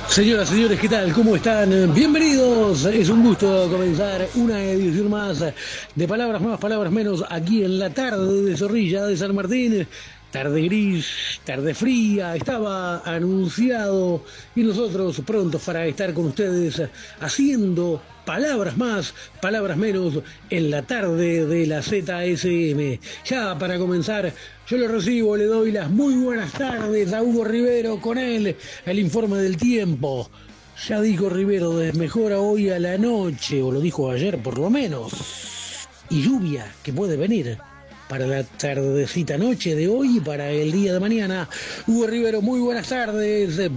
Señoras, señores, ¿qué tal? ¿Cómo están? Bienvenidos. Es un gusto comenzar una edición más de Palabras Más, Palabras Menos aquí en la tarde de Zorrilla de San Martín. Tarde gris, tarde fría, estaba anunciado y nosotros prontos para estar con ustedes haciendo palabras más, palabras menos en la tarde de la ZSM. Ya para comenzar, yo lo recibo, le doy las muy buenas tardes a Hugo Rivero, con él el informe del tiempo. Ya dijo Rivero, desmejora hoy a la noche, o lo dijo ayer por lo menos, y lluvia que puede venir para la tardecita noche de hoy y para el día de mañana. Hugo Rivero, muy buenas tardes.